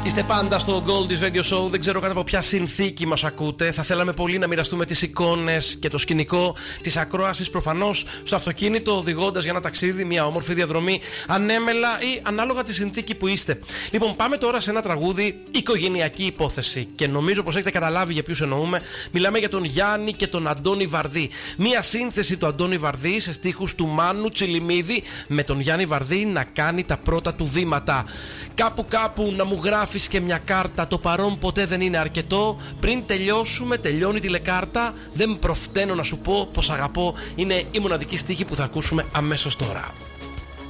Είστε πάντα στο Goldie's Radio Show. Δεν ξέρω καν από ποια συνθήκη μας ακούτε. Θα θέλαμε πολύ να μοιραστούμε τις εικόνες και το σκηνικό της ακρόασης, προφανώς στο αυτοκίνητο, οδηγώντας για ένα ταξίδι, μια όμορφη διαδρομή, ανέμελα ή ανάλογα τη συνθήκη που είστε. Λοιπόν, πάμε τώρα σε ένα τραγούδι, οικογενειακή υπόθεση. Και νομίζω πως έχετε καταλάβει για ποιους εννοούμε. Μιλάμε για τον Γιάννη και τον Αντώνη Βαρδί. Μια σύνθεση του Αντώνη Βαρδί σε στίχους του Μάνου Τσιλιμίδη, με τον Γιάννη Βαρδί να κάνει τα πρώτα του βήματα. Κάπου να μου γράφεις και μια κάρτα. Το παρόν ποτέ δεν είναι αρκετό. Πριν τελειώσουμε, τελειώνει τηλεκάρτα. Δεν προφταίνω να σου πω πως αγαπώ. Είναι η μοναδική στίχη που θα ακούσουμε αμέσως τώρα.